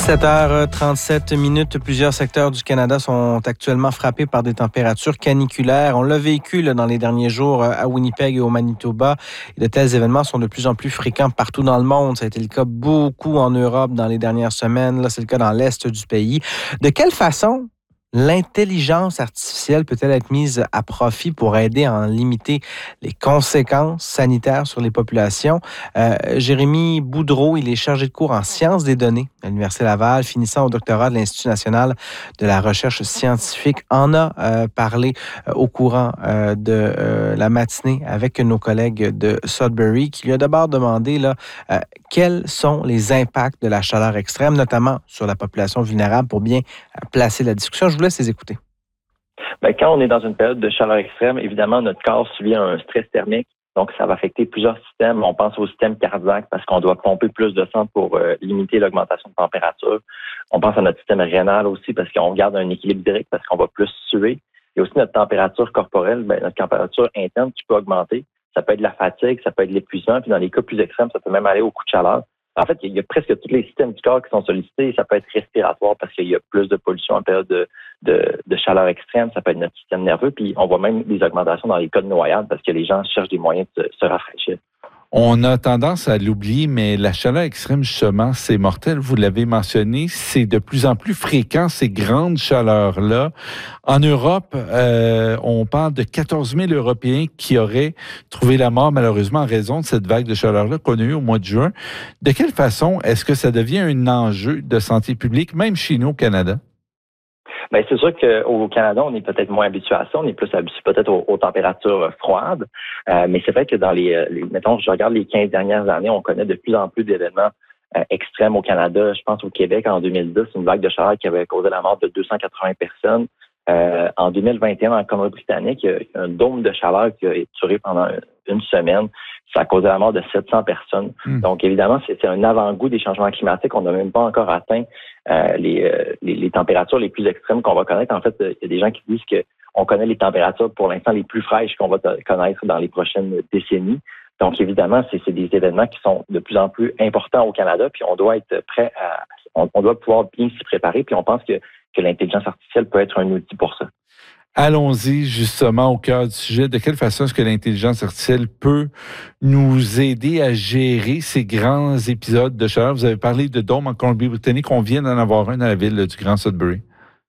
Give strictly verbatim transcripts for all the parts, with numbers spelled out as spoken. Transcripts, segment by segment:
dix-sept heures trente-sept minutes. Plusieurs secteurs du Canada sont actuellement frappés par des températures caniculaires. On l'a vécu là, dans les derniers jours à Winnipeg et au Manitoba. Et de tels événements sont de plus en plus fréquents partout dans le monde. Ça a été le cas beaucoup en Europe dans les dernières semaines. Là, c'est le cas dans l'Est du pays. De quelle façon l'intelligence artificielle peut-elle être mise à profit pour aider à en limiter les conséquences sanitaires sur les populations? Euh, Jérémy Boudreau, il est chargé de cours en sciences des données à l'Université Laval, finissant au doctorat de l'Institut national de la recherche scientifique. En a euh, parlé euh, au courant euh, de euh, la matinée avec nos collègues de Sudbury, qui lui a d'abord demandé là, euh, quels sont les impacts de la chaleur extrême, notamment sur la population vulnérable, pour bien placer la discussion. Je vous laisse les écouter. Bien, quand on est dans une période de chaleur extrême, évidemment, notre corps subit un stress thermique. Donc, ça va affecter plusieurs systèmes. On pense au système cardiaque parce qu'on doit pomper plus de sang pour euh, limiter l'augmentation de température. On pense à notre système rénal aussi parce qu'on garde un équilibre direct parce qu'on va plus suer. Et aussi notre température corporelle, bien, notre température interne qui peut augmenter. Ça peut être de la fatigue, ça peut être de l'épuisement. Puis dans les cas plus extrêmes, ça peut même aller au coup de chaleur. En fait, il y a presque tous les systèmes du corps qui sont sollicités. Ça peut être respiratoire parce qu'il y a plus de pollution en période de, de, de chaleur extrême. Ça peut être notre système nerveux. Puis on voit même des augmentations dans les cas de noyade parce que les gens cherchent des moyens de se, se rafraîchir. On a tendance à l'oublier, mais la chaleur extrême, justement, c'est mortel. Vous l'avez mentionné, c'est de plus en plus fréquent, ces grandes chaleurs-là. En Europe, euh, on parle de quatorze mille Européens qui auraient trouvé la mort, malheureusement, en raison de cette vague de chaleur-là qu'on a eue au mois de juin. De quelle façon est-ce que ça devient un enjeu de santé publique, même chez nous au Canada? Bien, c'est sûr qu'au Canada, on est peut-être moins habitué à ça. On est plus habitué peut-être aux, aux températures froides. Euh, mais c'est vrai que dans les, les, mettons, je regarde les quinze dernières années, on connaît de plus en plus d'événements euh, extrêmes au Canada. Je pense au Québec, en deux mille dix, une vague de chaleur qui avait causé la mort de deux cent quatre-vingts personnes. Euh, en deux mille vingt et un, en Colombie-Britannique, il y a un dôme de chaleur qui a duré pendant une semaine. Ça a causé la mort de sept cents personnes. Mmh. Donc, évidemment, c'est, c'est un avant-goût des changements climatiques. On n'a même pas encore atteint euh, les, euh, les, les températures les plus extrêmes qu'on va connaître. En fait, il y a des gens qui disent qu'on connaît les températures pour l'instant les plus fraîches qu'on va t- connaître dans les prochaines décennies. Donc, évidemment, c'est, c'est des événements qui sont de plus en plus importants au Canada, puis on doit être prêt à... On, on doit pouvoir bien s'y préparer, puis on pense que, que l'intelligence artificielle peut être un outil pour ça. Allons-y justement au cœur du sujet. De quelle façon est-ce que l'intelligence artificielle peut nous aider à gérer ces grands épisodes de chaleur? Vous avez parlé de dôme en Colombie-Britannique. On vient d'en avoir un dans la ville là, du Grand Sudbury.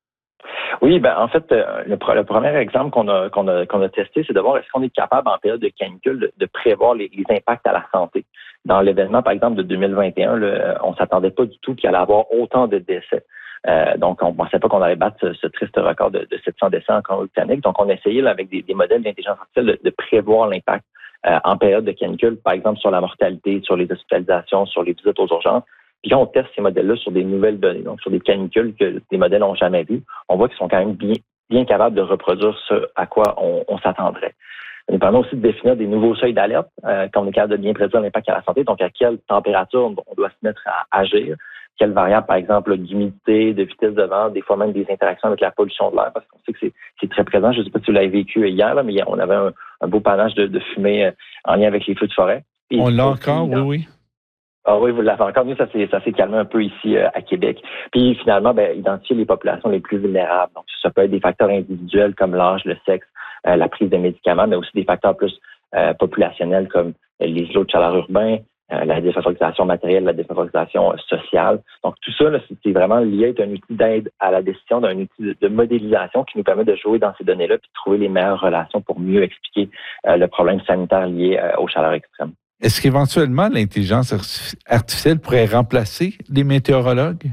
Oui, ben en fait, le, le premier exemple qu'on a, qu'on a, qu'on a testé, c'est de voir est-ce qu'on est capable, en période de canicule, de, de prévoir les, les impacts à la santé. Dans l'événement, par exemple, de deux mille vingt et un, là, on ne s'attendait pas du tout qu'il allait y avoir autant de décès. Euh, donc, on ne pensait pas qu'on allait battre ce, ce triste record de, de sept cents décès en Colombie-Britannique. Donc, on a essayé là, avec des, des modèles d'intelligence artificielle de, de prévoir l'impact euh, en période de canicule, par exemple sur la mortalité, sur les hospitalisations, sur les visites aux urgences. Puis quand on teste ces modèles-là sur des nouvelles données, donc sur des canicules que les modèles n'ont jamais vues, on voit qu'ils sont quand même bien, bien capables de reproduire ce à quoi on, on s'attendrait. Ça nous permet aussi de définir des nouveaux seuils d'alerte, euh, quand on est capable de bien prédire l'impact à la santé, donc à quelle température on doit se mettre à agir, quelles variables, par exemple, d'humidité, de vitesse de vent, des fois même des interactions avec la pollution de l'air, parce qu'on sait que c'est, c'est très présent. Je ne sais pas si vous l'avez vécu hier, là, mais hier, on avait un, un beau panache de, de fumée euh, en lien avec les feux de forêt. Et on l'a encore, oui, oui. Ah oui, vous l'avez encore. Nous, ça s'est, ça s'est calmé un peu ici euh, à Québec. Puis finalement, ben, identifier les populations les plus vulnérables. Donc, ça peut être des facteurs individuels comme l'âge, le sexe, euh, la prise de médicaments, mais aussi des facteurs plus euh, populationnels comme les îlots de chaleur urbains, euh, la défavorisation matérielle, la défavorisation euh, sociale. Donc, tout ça, là, c'est vraiment lié à un outil d'aide à la décision, d'un outil de, de modélisation qui nous permet de jouer dans ces données-là puis de trouver les meilleures relations pour mieux expliquer euh, le problème sanitaire lié euh, aux chaleurs extrêmes. Est-ce qu'éventuellement, l'intelligence artificielle pourrait remplacer les météorologues?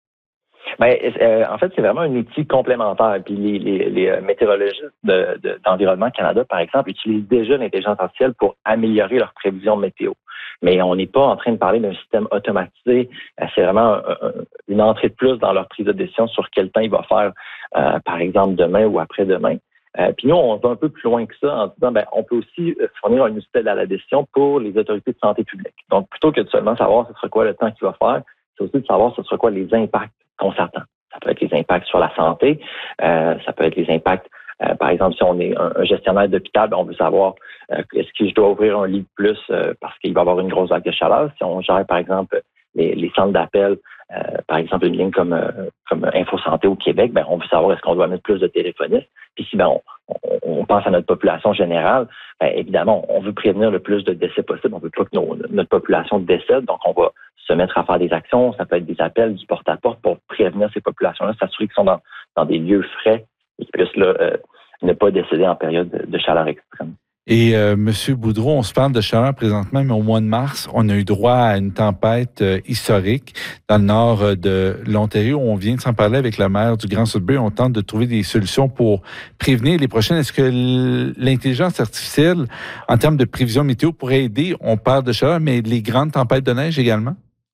Ben, euh, en fait, c'est vraiment un outil complémentaire. Puis les, les, les météorologistes de, de, d'Environnement Canada, par exemple, utilisent déjà l'intelligence artificielle pour améliorer leurs prévisions météo. Mais on n'est pas en train de parler d'un système automatisé. C'est vraiment un, un, une entrée de plus dans leur prise de décision sur quel temps il va faire, euh, par exemple, demain ou après-demain. Euh, puis nous, on va un peu plus loin que ça en disant, ben, on peut aussi fournir un outil d'aide à la décision pour les autorités de santé publique. Donc, plutôt que de seulement savoir ce sera quoi le temps qu'il va faire, c'est aussi de savoir ce sera quoi les impacts qu'on s'attend. Ça peut être les impacts sur la santé, euh, ça peut être les impacts, euh, par exemple, si on est un, un gestionnaire d'hôpital, ben, on veut savoir euh, est-ce que je dois ouvrir un lit de plus euh, parce qu'il va y avoir une grosse vague de chaleur. Si on gère, par exemple, les, les centres d'appel euh, par exemple, une ligne comme, euh, comme InfoSanté au Québec, ben, on veut savoir est-ce qu'on doit mettre plus de téléphonistes. Puis si ben, on, on, on pense à notre population générale, ben, évidemment, on veut prévenir le plus de décès possible. On veut pas que nos, notre population décède. Donc, on va se mettre à faire des actions. Ça peut être des appels, du porte-à-porte pour prévenir ces populations-là, s'assurer qu'ils sont dans, dans des lieux frais et qu'ils puissent là, euh, ne pas décéder en période de, de chaleur extrême. Et euh, M. Boudreau, on se parle de chaleur présentement, mais au mois de mars, on a eu droit à une tempête euh, historique dans le nord euh, de l'Ontario. On vient de s'en parler avec la maire du Grand Sudbury. On tente de trouver des solutions pour prévenir les prochaines. Est-ce que l'intelligence artificielle, en termes de prévision météo, pourrait aider? On parle de chaleur, mais les grandes tempêtes de neige également?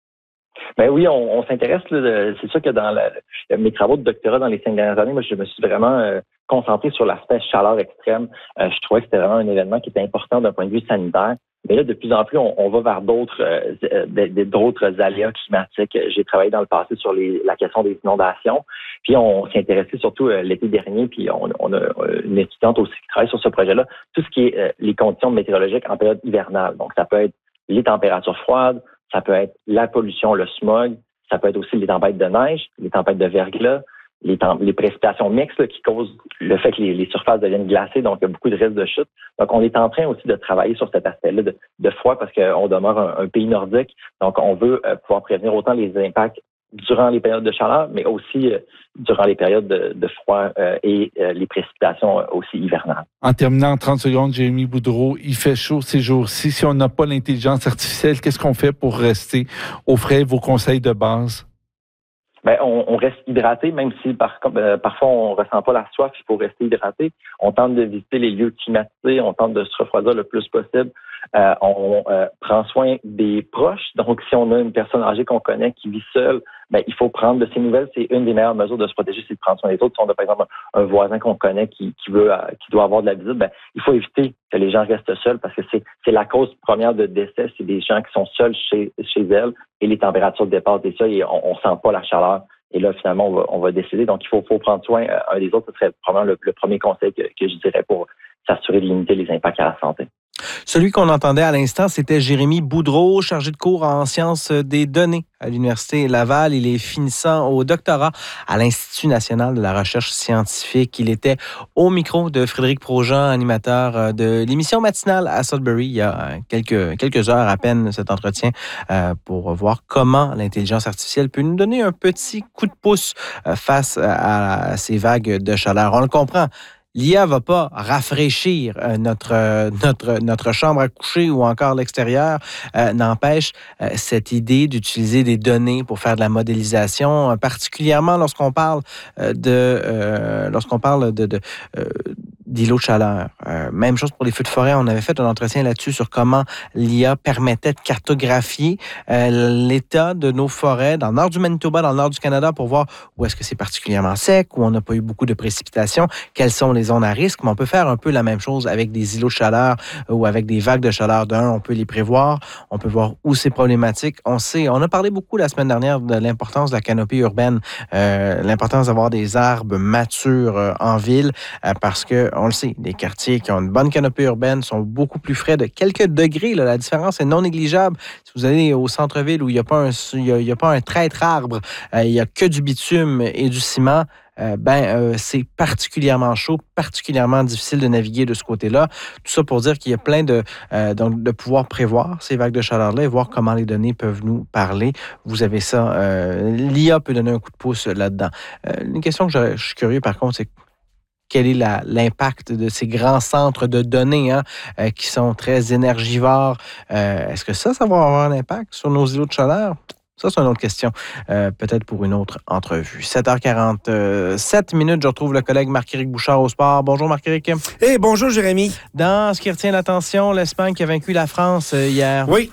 Ben oui, on, on s'intéresse. Là, c'est sûr que dans la, mes travaux de doctorat dans les cinq dernières années, moi, je me suis vraiment euh, concentré sur l'aspect chaleur extrême. Euh, je trouvais que c'était vraiment un événement qui était important d'un point de vue sanitaire. Mais là, de plus en plus, on, on va vers d'autres euh, d'autres aléas climatiques. J'ai travaillé dans le passé sur les, la question des inondations. Puis on s'est intéressé surtout euh, l'été dernier, puis on, on a une étudiante aussi qui travaille sur ce projet-là. Tout ce qui est euh, les conditions météorologiques en période hivernale. Donc, ça peut être les températures froides, ça peut être la pollution, le smog, ça peut être aussi les tempêtes de neige, les tempêtes de verglas, les, temp- les précipitations mixtes là, qui causent le fait que les, les surfaces deviennent glacées, donc il y a beaucoup de risques de chute. Donc, on est en train aussi de travailler sur cet aspect-là de, de froid parce qu'on demeure un, un pays nordique. Donc, on veut euh, pouvoir prévenir autant les impacts durant les périodes de chaleur, mais aussi euh, durant les périodes de, de froid euh, et euh, les précipitations euh, aussi hivernales. En terminant en trente secondes, Jérémy Boudreau, il fait chaud ces jours-ci. Si on n'a pas l'intelligence artificielle, qu'est-ce qu'on fait pour rester au frais? Vos conseils de base? Ben, on, on reste hydraté, même si par, euh, parfois on ne ressent pas la soif, il faut rester hydraté. On tente de visiter les lieux climatisés, on tente de se refroidir le plus possible. Euh, on euh, prend soin des proches. Donc, si on a une personne âgée qu'on connaît qui vit seule, ben, il faut prendre de ses nouvelles. C'est une des meilleures mesures de se protéger, c'est de prendre soin des autres. Si on a, par exemple, un voisin qu'on connaît qui, qui veut, euh, qui doit avoir de la visite, ben, il faut éviter que les gens restent seuls parce que c'est, c'est la cause première de décès. C'est des gens qui sont seuls chez, chez elles et les températures dépassent des seuils et on, on sent pas la chaleur. Et là, finalement, on va, on va décéder. Donc, il faut, faut prendre soin euh, un des autres. Ce serait probablement le, le premier conseil que, que je dirais pour s'assurer de limiter les impacts à la santé. Celui qu'on entendait à l'instant, c'était Jérémy Boudreau, chargé de cours en sciences des données à l'Université Laval. Il est finissant au doctorat à l'Institut national de la recherche scientifique. Il était au micro de Frédéric Projean, animateur de l'émission matinale à Sudbury, il y a quelques, quelques heures à peine, cet entretien, euh, pour voir comment l'intelligence artificielle peut nous donner un petit coup de pouce face à ces vagues de chaleur. On le comprend. L'I A ne va pas rafraîchir euh, notre, euh, notre, notre chambre à coucher ou encore l'extérieur. Euh, n'empêche, euh, cette idée d'utiliser des données pour faire de la modélisation, euh, particulièrement lorsqu'on parle euh, de euh, lorsqu'on parle de, de euh, d'îlots de chaleur. Euh, même chose pour les feux de forêt. On avait fait un entretien là-dessus sur comment l'I A permettait de cartographier euh, l'état de nos forêts dans le nord du Manitoba, dans le nord du Canada, pour voir où est-ce que c'est particulièrement sec, où on n'a pas eu beaucoup de précipitations, quelles sont les zones à risque. Mais on peut faire un peu la même chose avec des îlots de chaleur ou avec des vagues de chaleur. D'un, on peut les prévoir, on peut voir où c'est problématique. On sait, on a parlé beaucoup la semaine dernière de l'importance de la canopée urbaine, euh, l'importance d'avoir des arbres matures euh, en ville, euh, parce que on le sait, les quartiers qui ont une bonne canopée urbaine sont beaucoup plus frais de quelques degrés. Là. La différence est non négligeable. Si vous allez au centre-ville où il n'y a pas un, il y a, il y a pas un traître arbre, euh, il n'y a que du bitume et du ciment, euh, ben euh, c'est particulièrement chaud, particulièrement difficile de naviguer de ce côté-là. Tout ça pour dire qu'il y a plein de, euh, donc de pouvoir prévoir ces vagues de chaleur-là et voir comment les données peuvent nous parler. Vous avez ça. Euh, L'I A peut donner un coup de pouce là-dedans. Euh, une question que je, je suis curieux, par contre, c'est quel est la, l'impact de ces grands centres de données hein, euh, qui sont très énergivores? Euh, est-ce que ça, ça va avoir un impact sur nos îlots de chaleur? Ça, c'est une autre question, euh, peut-être pour une autre entrevue. sept heures quarante-sept minutes, je retrouve le collègue Marc-Éric Bouchard au sport. Bonjour Marc-Éric. Hey, bonjour Jérémy. Dans ce qui retient l'attention, l'Espagne qui a vaincu la France euh, hier. Oui.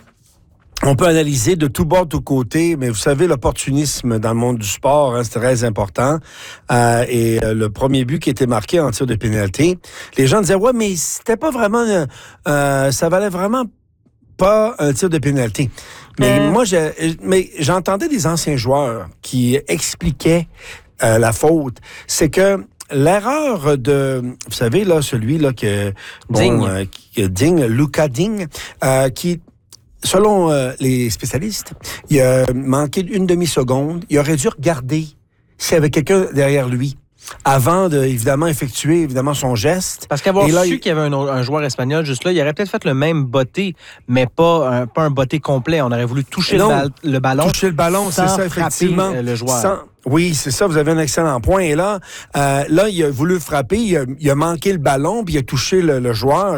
On peut analyser de tout bord, de tout côté, mais vous savez, l'opportunisme dans le monde du sport, hein, c'est très important. Euh, et euh, le premier but qui était marqué en tir de pénalité, les gens disaient, ouais, mais c'était pas vraiment, euh, ça valait vraiment pas un tir de pénalité. Mais euh... moi, j'ai, mais j'entendais des anciens joueurs qui expliquaient euh, la faute. C'est que l'erreur de, vous savez, là, celui là que, bon, Digne, euh, qui, Digne Lucas Digne, euh, qui selon euh, les spécialistes, il a manqué une demi-seconde. Il aurait dû regarder s'il y avait quelqu'un derrière lui avant de, évidemment, effectuer, évidemment, son geste. Parce qu'avoir Et là, su il... qu'il y avait un, un joueur espagnol juste là, il aurait peut-être fait le même botté, mais pas un, pas un botté complet. On aurait voulu toucher non, le, bal- le ballon. Toucher le ballon, c'est ça, effectivement. Le joueur. Sans... Oui, c'est ça, vous avez un excellent point. Et là, euh, là, il a voulu frapper, il a, il a manqué le ballon, puis il a touché le, le joueur.